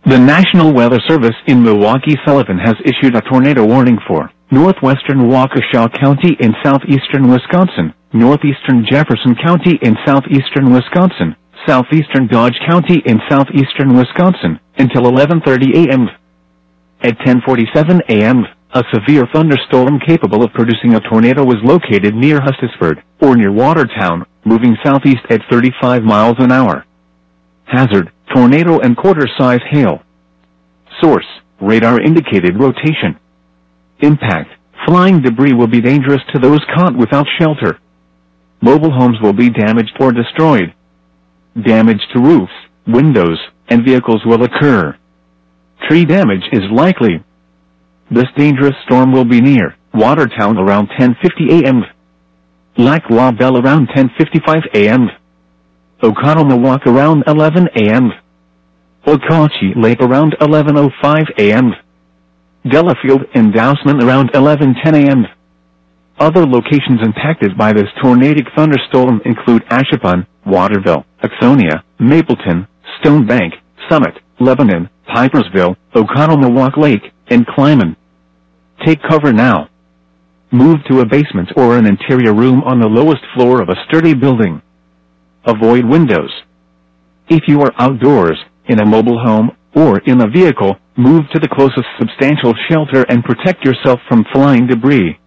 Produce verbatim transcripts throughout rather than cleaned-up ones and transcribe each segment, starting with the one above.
The National Weather Service in Milwaukee-Sullivan has issued a tornado warning for northwestern Waukesha County in southeastern Wisconsin, northeastern Jefferson County in southeastern Wisconsin, southeastern Dodge County in southeastern Wisconsin, until eleven thirty a m At ten forty-seven a m, a severe thunderstorm capable of producing a tornado was located near Hustisford, or near Watertown, moving southeast at thirty-five miles an hour. Hazard, tornado and quarter-size hail. Source, radar indicated rotation. Impact, flying debris will be dangerous to those caught without shelter. Mobile homes will be damaged or destroyed. Damage to roofs, windows, and vehicles will occur. Tree damage is likely. This dangerous storm will be near Watertown around ten fifty a m Lac La Belle around ten fifty-five a m Oconomowoc around eleven a m Okauchee Lake around eleven oh five a m Delafield and Dousman around eleven ten a m Other locations impacted by this tornadic thunderstorm include Ashapun, Waterville, Axonia, Mapleton, Stone Bank, Summit, Lebanon, Pipersville, Oconomowoc Lake, and Kleiman. Take cover now. Move to a basement or an interior room on the lowest floor of a sturdy building. Avoid windows. If you are outdoors, in a mobile home, or in a vehicle, move to the closest substantial shelter and protect yourself from flying debris.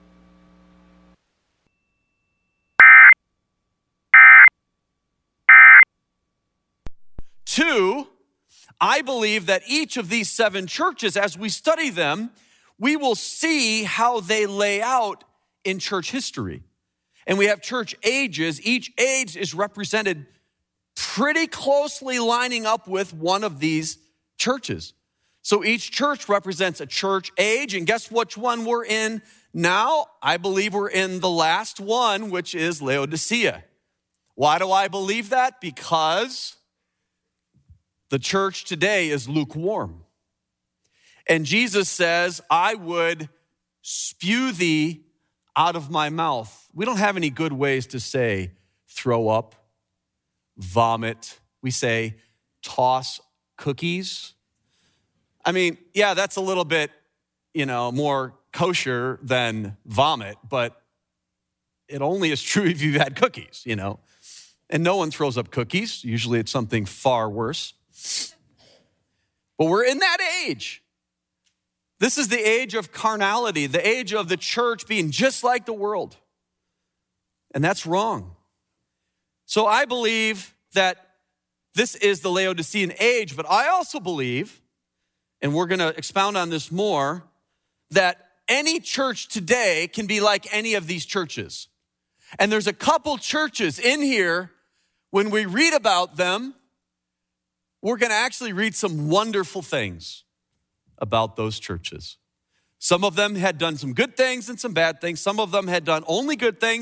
Two, I believe that each of these seven churches, as we study them, we will see how they lay out in church history. And we have church ages. Each age is represented pretty closely lining up with one of these churches. So each church represents a church age, and guess which one we're in now? I believe we're in the last one, which is Laodicea. Why do I believe that? Because the church today is lukewarm. And Jesus says, I would spew thee out of my mouth. We don't have any good ways to say throw up, vomit. We say toss cookies. I mean, yeah, that's a little bit, you know, more kosher than vomit, but it only is true if you've had cookies, you know. And no one throws up cookies. Usually it's something far worse. But we're in that age. This is the age of carnality, the age of the church being just like the world. And that's wrong. So I believe that this is the Laodicean age, but I also believe, and we're going to expound on this more, that any church today can be like any of these churches. And there's a couple churches in here, when we read about them, we're going to actually read some wonderful things about those churches. Some of them had done some good things and some bad things. Some of them had done only good things.